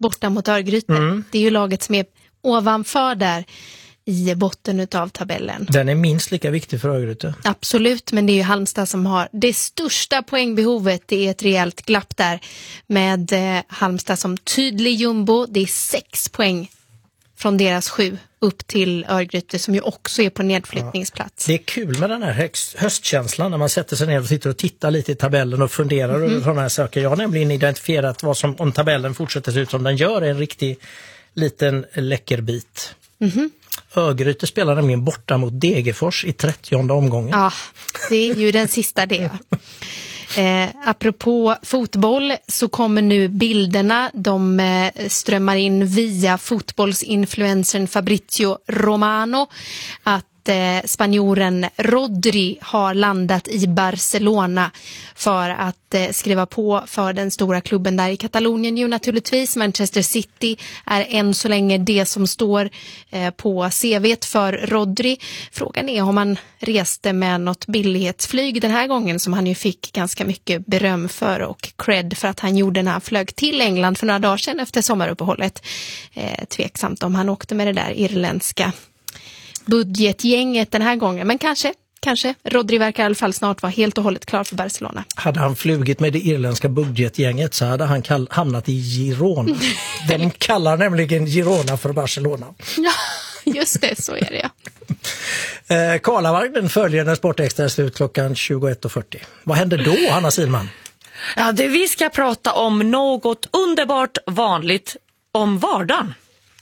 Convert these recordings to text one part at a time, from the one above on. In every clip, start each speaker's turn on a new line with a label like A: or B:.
A: borta mot Örgryte. Det är ju laget som är ovanför där i botten av tabellen.
B: Den är minst lika viktig för Örgryte.
A: Absolut, men det är ju Halmstad som har det största poängbehovet. Det är ett rejält glapp där med Halmstad som tydlig jumbo. Det är 6 poäng från deras 7 upp till Örgryte som ju också är på nedflyttningsplats.
B: Det är kul med den här höstkänslan när man sätter sig ner och sitter och tittar lite i tabellen och funderar över sådana här saker. Jag har nämligen identifierat vad som, om tabellen fortsätter se ut som den gör, en riktig liten läckerbit. Örgryte spelar nämligen borta mot Degerfors i 30:e omgången.
A: Ja, det är ju den sista det. Apropå fotboll så kommer nu bilderna, de strömmar in via fotbollsinfluencern Fabrizio Romano att spanjoren Rodri har landat i Barcelona för att skriva på för den stora klubben där i Katalonien ju naturligtvis. Manchester City är än så länge det som står på CV:t för Rodri. Frågan är om han reste med något billighetsflyg den här gången som han ju fick ganska mycket beröm för och cred för att han gjorde när han flög till England för några dagar sedan efter sommaruppehållet. Tveksamt om han åkte med det där irländska budgetgänget den här gången, men kanske. Rodri verkar i alla fall snart vara helt och hållet klar för Barcelona.
B: Hade han flugit med det irländska budgetgänget så hade han hamnat i Girona. De kallar nämligen Girona för Barcelona.
A: Ja, just det, så är det.
B: Karlavagnen följer när Sportextra är slut klockan 21:40. Vad händer då, Hanna Silman?
C: Ja, det vi ska prata om något underbart vanligt om vardagen.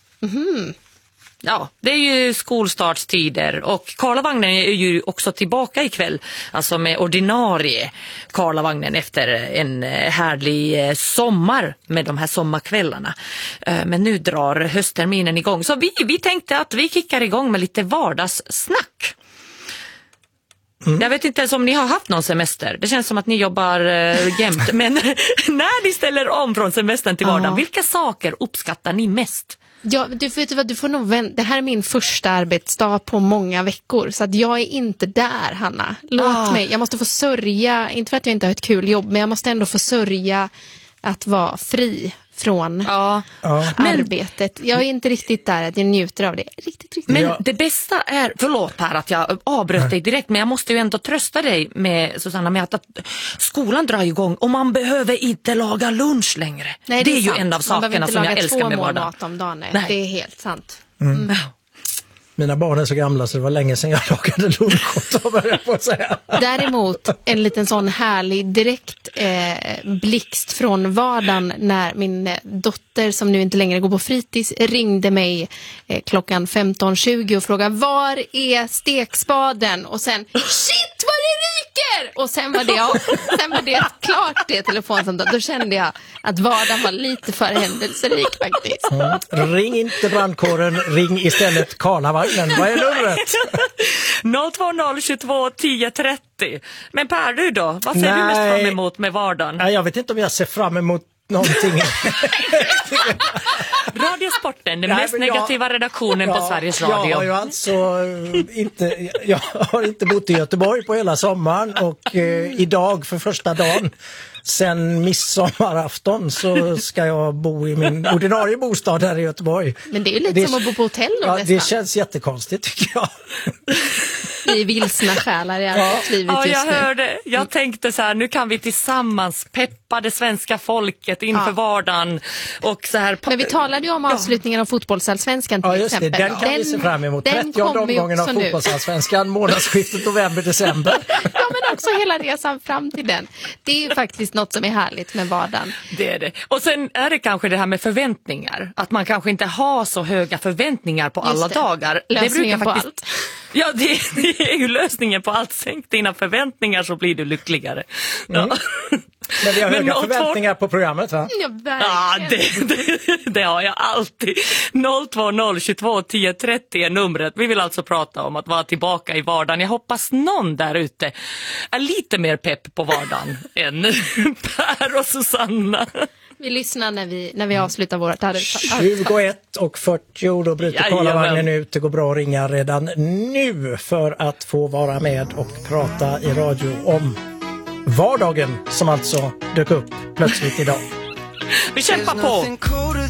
C: Ja, det är ju skolstartstider och Karlavagnen är ju också tillbaka ikväll, alltså med ordinarie Karlavagnen efter en härlig sommar med de här sommarkvällarna. Men nu drar höstterminen igång, så vi tänkte att vi kickar igång med lite vardagssnack. Jag vet inte ens om ni har haft någon semester. Det känns som att ni jobbar jämt, men när ni ställer om från semestern till vardagen, vilka saker uppskattar ni mest?
A: Ja, du vet vad, du får nog det här är min första arbetsdag på många veckor, så att jag är inte där, Hanna. Låt mig, jag måste få sörja, inte för att jag inte har ett kul jobb, men jag måste ändå få sörja att vara fri från arbetet. Jag är inte riktigt där att jag njuter av det. Riktigt.
C: Men det bästa är, förlåt Per att jag avbröt dig direkt, men jag måste ju ändå trösta dig med Susanna med att skolan drar igång och man behöver inte laga lunch längre.
A: Nej,
C: det är ju en av sakerna som jag älskar med vardagen.
A: Mat om dagen. Nej. Det är helt sant.
B: Mina barn är så gamla så det var länge sedan jag lagade lunch på att säga.
A: Däremot en liten sån härlig direkt blixt från vardagen när min dotter som nu inte längre går på fritids ringde mig klockan 15:20 och frågade var är stekspaden, och sen shit vad det ryker, och sen var det klart det telefonsamtalet. Då kände jag att vardagen var lite för händelserik faktiskt.
B: Ring inte brandkåren, ring istället Karlavagnen. Vad är numret?
C: 020 22 10 30. Men Per, du då? Vad ser du mest fram emot med vardagen?
B: Nej, jag vet inte om jag ser fram emot någonting.
C: Radiosporten, den mest negativa redaktionen på Sveriges Radio.
B: Jag har ju alltså jag har inte bott i Göteborg på hela sommaren och idag för första dagen sen midsommarafton så ska jag bo i min ordinarie bostad här i Göteborg.
A: Men det är ju lite som att bo på hotell då, nästan.
B: Det känns jättekonstigt tycker jag.
A: Vi är vilsna själar i arbetslivet just nu.
C: Ja, jag hörde. Jag tänkte så här, nu kan vi tillsammans peppa det svenska folket inför vardagen. Och så här,
A: men vi talade ju om avslutningen av fotbollsallsvenskan till exempel.
B: Just det, den kan vi se fram emot. 30:e omgången av fotbollsallsvenskan, månadsskiftet november-december.
A: Ja, men också hela resan fram till den. Det är ju faktiskt något som är härligt med vardagen.
C: Det är det. Och sen är det kanske det här med förväntningar. Att man kanske inte har så höga förväntningar på alla dagar.
A: Lösningen
C: det
A: på allt.
C: Ja, det är ju lösningen på allt. Sänk dina förväntningar så blir du lyckligare. Ja.
B: Men vi har höga förväntningar på programmet, va?
A: Ja,
C: det har jag alltid. 020 22 10 30 är numret. Vi vill alltså prata om att vara tillbaka i vardagen. Jag hoppas någon där ute är lite mer pepp på vardagen än Per och Susanna.
A: Vi lyssnar när vi avslutar vårt arbete.
B: 21:40, då bryter Karlavagnen ut. Det går bra att ringa redan nu för att få vara med och prata i radio om vardagen som alltså dök upp plötsligt idag.
C: Vi kämpar på!